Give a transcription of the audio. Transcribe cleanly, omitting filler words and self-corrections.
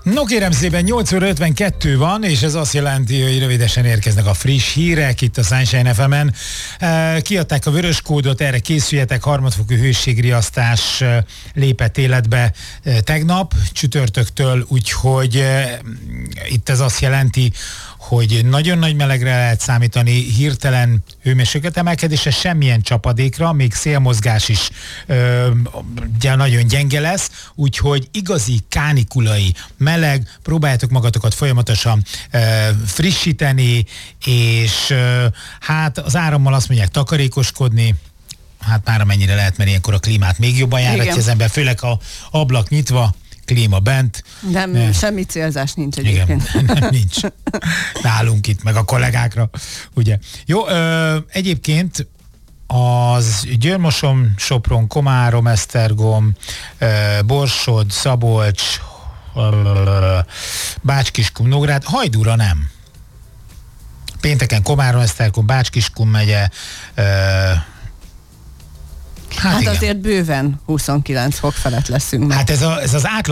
No kérem szépen, 8 óra 52 van, és ez azt jelenti, hogy rövidesen érkeznek a friss hírek itt a Sunshine FM-en. Kiadták a vörös kódot, erre készüljetek, harmadfokú hőségriasztás lépett életbe tegnap, csütörtöktől, úgyhogy itt ez azt jelenti, hogy nagyon nagy melegre lehet számítani, hirtelen hőmérséklet emelkedésre, semmilyen csapadékra, még szélmozgás is nagyon gyenge lesz, úgyhogy igazi kánikulai meleg, próbáljátok magatokat folyamatosan frissíteni, és hát az árammal azt mondják takarékoskodni, hát már amennyire lehet, mert ilyenkor a klímát még jobban járatja az ember, főleg a ablak nyitva, klíma bent. Nem, semmi célzás nincs egyébként. Igen, nem, nincs. Nálunk itt, meg a kollégákra, ugye. Jó, egyébként az Győr-Moson, Sopron, Komárom, Esztergom, Borsod, Szabolcs, Bács-Kiskun, Nógrád, Hajdúra nem. Pénteken Komárom, Esztergom, Bács-Kiskun megye, Hát azért bőven 29 fok felett leszünk. Hát ez az átlag